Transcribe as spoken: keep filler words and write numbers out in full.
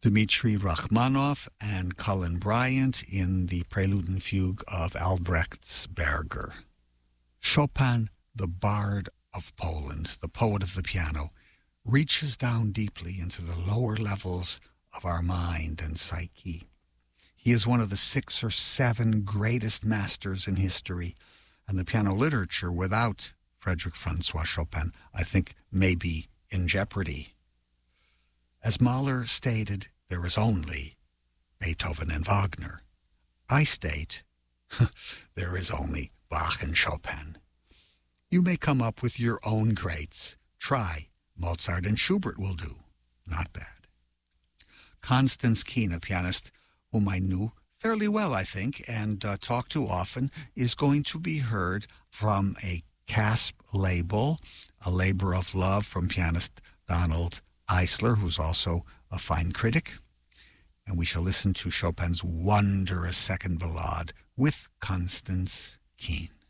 Dmitri Rachmaninoff and Cullen Bryant in the Prelude and Fugue of Albrecht's Berger. Chopin, the bard of Poland, the poet of the piano, reaches down deeply into the lower levels of our mind and psyche. He is one of the six or seven greatest masters in history, and the piano literature without Frédéric Francois Chopin, I think, may be in jeopardy. As Mahler stated, there is only Beethoven and Wagner. I state, there is only Bach and Chopin. You may come up with your own greats. Try. Mozart and Schubert will do. Not bad. Constance Keene, a pianist whom I knew fairly well, I think, and uh, talked to often, is going to be heard from a C A S P label, a labor of love from pianist Donald Eisler, who's also a fine critic. And we shall listen to Chopin's wondrous second ballade with Constance Keene.